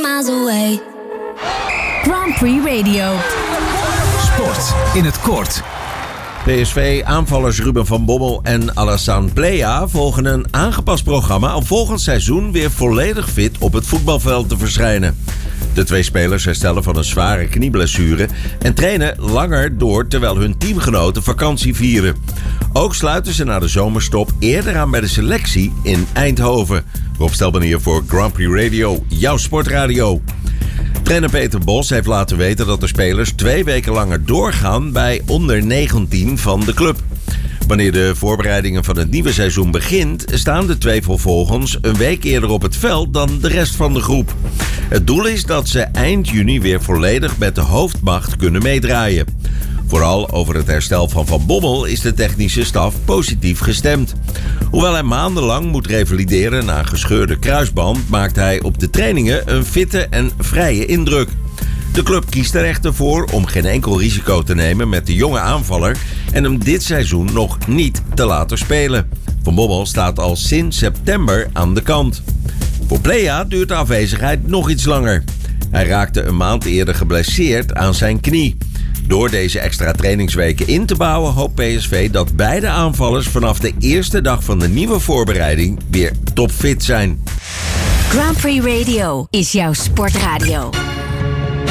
miles away. Grand Prix Radio. Sport in het kort. PSV-aanvallers Ruben van Bommel en Alassane Plea volgen een aangepast programma om volgend seizoen weer volledig fit op het voetbalveld te verschijnen. De twee spelers herstellen van een zware knieblessure en trainen langer door terwijl hun teamgenoten vakantie vieren. Ook sluiten ze na de zomerstop eerder aan bij de selectie in Eindhoven. Rob Stelbanier voor Grand Prix Radio, jouw sportradio. Trainer Peter Bos heeft laten weten dat de spelers 2 weken langer doorgaan bij onder 19 van de club. Wanneer de voorbereidingen van het nieuwe seizoen begint, staan de twee vervolgens een week eerder op het veld dan de rest van de groep. Het doel is dat ze eind juni weer volledig met de hoofdmacht kunnen meedraaien. Vooral over het herstel van Van Bommel is de technische staf positief gestemd. Hoewel hij maandenlang moet revalideren na een gescheurde kruisband, maakt hij op de trainingen een fitte en vrije indruk. De club kiest er echter voor om geen enkel risico te nemen met de jonge aanvaller en hem dit seizoen nog niet te laten spelen. Van Bommel staat al sinds september aan de kant. Voor Plea duurt de afwezigheid nog iets langer. Hij raakte een maand eerder geblesseerd aan zijn knie. Door deze extra trainingsweken in te bouwen hoopt PSV dat beide aanvallers vanaf de eerste dag van de nieuwe voorbereiding weer topfit zijn. Grand Prix Radio is jouw sportradio.